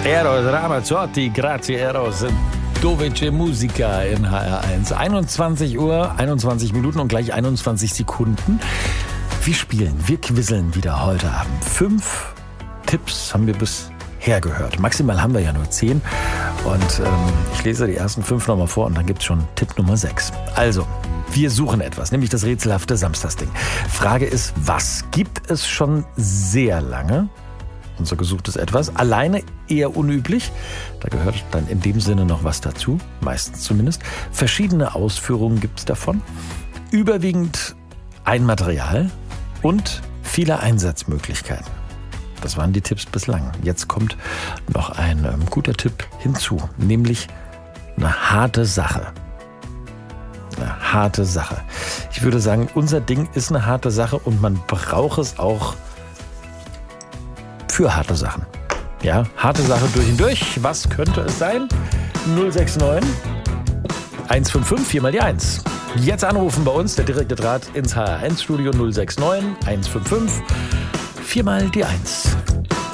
Eros Ramazzotti, grazie Eros. Dovece Musica in HR1. 21 Uhr, 21 Minuten und gleich 21 Sekunden. Wir spielen, wir quizzeln wieder heute Abend. 5 Tipps haben wir bisher gehört. Maximal haben wir ja nur 10. Und ich lese die ersten 5 nochmal vor und dann gibt es schon Tipp Nummer 6. Also, wir suchen etwas, nämlich das rätselhafte Samstagsding. Frage ist, was gibt es schon sehr lange? Unser gesuchtes Etwas. Alleine eher unüblich. Da gehört dann in dem Sinne noch was dazu. Meistens zumindest. Verschiedene Ausführungen gibt es davon. Überwiegend ein Material und viele Einsatzmöglichkeiten. Das waren die Tipps bislang. Jetzt kommt noch ein guter Tipp hinzu. Nämlich eine harte Sache. Eine harte Sache. Ich würde sagen, unser Ding ist eine harte Sache und man braucht es auch für harte Sachen. Ja, harte Sache durch und durch. Was könnte es sein? 069 155 4 mal die 1. Jetzt anrufen bei uns, der direkte Draht ins HR1-Studio 069 155 4 mal die 1.